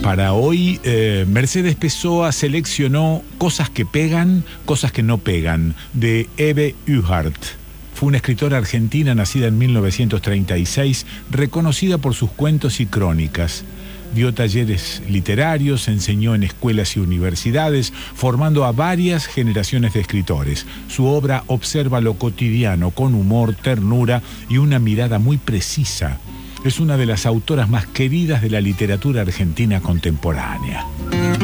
Para hoy, Mercedes Pessoa seleccionó Cosas que pegan, cosas que no pegan, de Eve Uhart. Fue una escritora argentina nacida en 1936, reconocida por sus cuentos y crónicas. Dio talleres literarios, enseñó en escuelas y universidades, formando a varias generaciones de escritores. Su obra observa lo cotidiano con humor, ternura y una mirada muy precisa. Es una de las autoras más queridas de la literatura argentina contemporánea.